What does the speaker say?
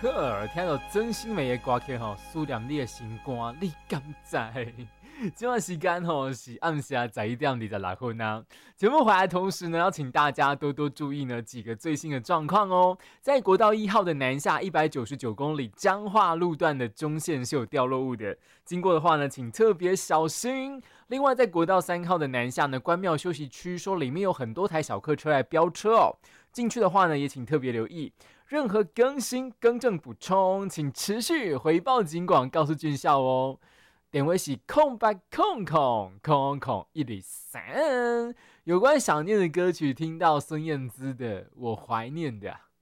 呵，听到曾心湄的歌曲吼，思念你的心肝，你敢知？今晚时间吼是暗时11:26啊。节目回来的同时呢，要请大家多多注意呢几个最新的状况哦。在国道1号的南下199公里彰化路段的中线是有掉落物的，经过的话呢，请特别小心。另外，在国道3号的南下呢，关庙休息区说里面有很多台小客车来飙车哦，进去的话呢，也请特别留意。任何更新、更正、补充，请持续回报警广，告诉军校哦。点位是08000103。有关想念的歌曲，听到孙燕姿的《我怀念的》。